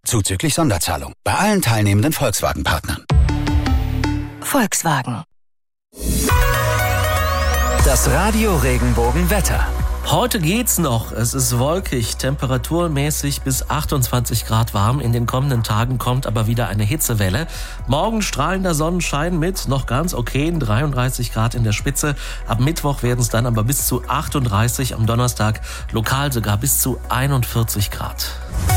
zuzüglich Sonderzahlung. Bei allen teilnehmenden Volkswagen-Partnern. Volkswagen. Das Radio Regenbogen-Wetter. Heute geht's noch. Es ist wolkig, temperaturmäßig bis 28 Grad warm. In den kommenden Tagen kommt aber wieder eine Hitzewelle. Morgen strahlender Sonnenschein mit noch ganz okayen 33 Grad in der Spitze. Ab Mittwoch werden es dann aber bis zu 38, am Donnerstag lokal sogar bis zu 41 Grad.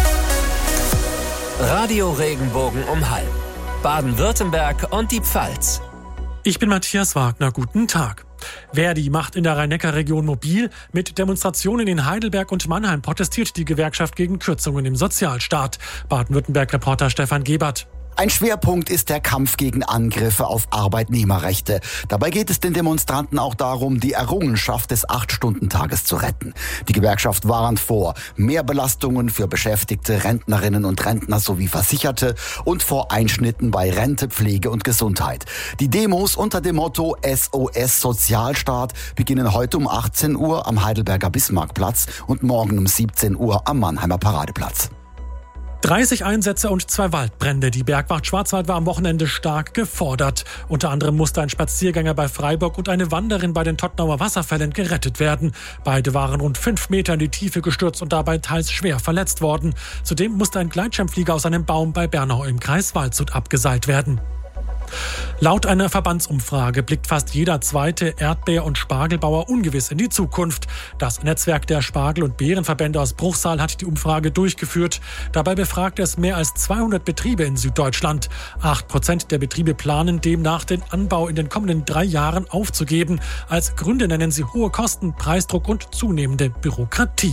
Radio Regenbogen um Halm. Baden-Württemberg und die Pfalz. Ich bin Matthias Wagner, guten Tag. Verdi macht in der Rhein-Neckar-Region mobil. Mit Demonstrationen in Heidelberg und Mannheim protestiert die Gewerkschaft gegen Kürzungen im Sozialstaat. Baden-Württemberg-Reporter Stefan Gebert. Ein Schwerpunkt ist der Kampf gegen Angriffe auf Arbeitnehmerrechte. Dabei geht es den Demonstranten auch darum, die Errungenschaft des 8-Stunden-Tages zu retten. Die Gewerkschaft warnt vor Mehrbelastungen für Beschäftigte, Rentnerinnen und Rentner sowie Versicherte und vor Einschnitten bei Rente, Pflege und Gesundheit. Die Demos unter dem Motto SOS Sozialstaat beginnen heute um 18 Uhr am Heidelberger Bismarckplatz und morgen um 17 Uhr am Mannheimer Paradeplatz. 30 Einsätze und 2 Waldbrände. Die Bergwacht Schwarzwald war am Wochenende stark gefordert. Unter anderem musste ein Spaziergänger bei Freiburg und eine Wanderin bei den Tottnauer Wasserfällen gerettet werden. Beide waren rund 5 Meter in die Tiefe gestürzt und dabei teils schwer verletzt worden. Zudem musste ein Gleitschirmflieger aus einem Baum bei Bernau im Kreis Waldshut abgeseilt werden. Laut einer Verbandsumfrage blickt fast jeder zweite Erdbeer- und Spargelbauer ungewiss in die Zukunft. Das Netzwerk der Spargel- und Beerenverbände aus Bruchsal hat die Umfrage durchgeführt. Dabei befragt es mehr als 200 Betriebe in Süddeutschland. 8% der Betriebe planen demnach, den Anbau in den kommenden 3 Jahren aufzugeben. Als Gründe nennen sie hohe Kosten, Preisdruck und zunehmende Bürokratie.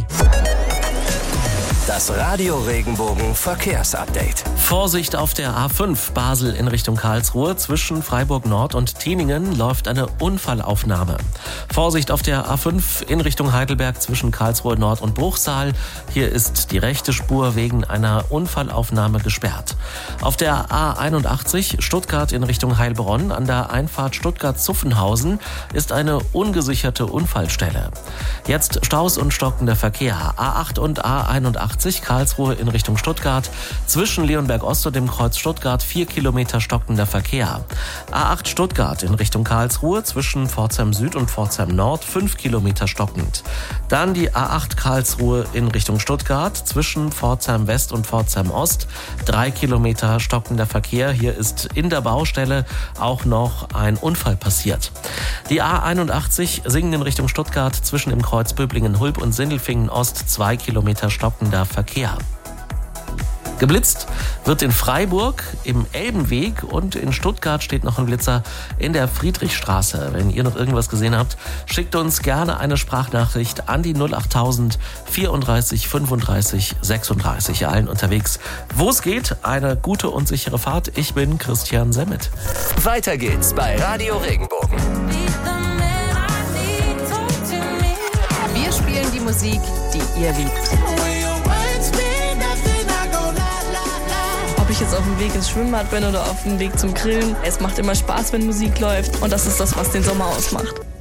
Das Radio Regenbogen Verkehrsupdate. Vorsicht auf der A5 Basel in Richtung Karlsruhe. Zwischen Freiburg Nord und Teningen läuft eine Unfallaufnahme. Vorsicht auf der A5 in Richtung Heidelberg zwischen Karlsruhe Nord und Bruchsal. Hier ist die rechte Spur wegen einer Unfallaufnahme gesperrt. Auf der A81 Stuttgart in Richtung Heilbronn an der Einfahrt Stuttgart-Zuffenhausen ist eine ungesicherte Unfallstelle. Jetzt Staus und stockender Verkehr. A8 und A81 Karlsruhe in Richtung Stuttgart. Zwischen Leonberg Ost und dem Kreuz Stuttgart 4 Kilometer stockender Verkehr. A8 Stuttgart in Richtung Karlsruhe zwischen Pforzheim Süd und Pforzheim Nord 5 Kilometer stockend. Dann die A8 Karlsruhe in Richtung Stuttgart zwischen Pforzheim West und Pforzheim Ost 3 Kilometer stockender Verkehr. Hier ist in der Baustelle auch noch ein Unfall passiert. Die A81 Singen in Richtung Stuttgart zwischen dem Kreuz Böblingen-Hulb und Sindelfingen Ost 2 Kilometer stockender Verkehr. Geblitzt wird in Freiburg im Elbenweg und in Stuttgart steht noch ein Blitzer in der Friedrichstraße. Wenn ihr noch irgendwas gesehen habt, schickt uns gerne eine Sprachnachricht an die 08000 34 35 36. Allen unterwegs, wo es geht, eine gute und sichere Fahrt. Ich bin Christian Semmet. Weiter geht's bei Radio Regenbogen. Wir spielen die Musik, die ihr liebt. Ob ich jetzt auf dem Weg ins Schwimmbad bin oder auf dem Weg zum Grillen. Es macht immer Spaß, wenn Musik läuft. Und das ist das, was den Sommer ausmacht.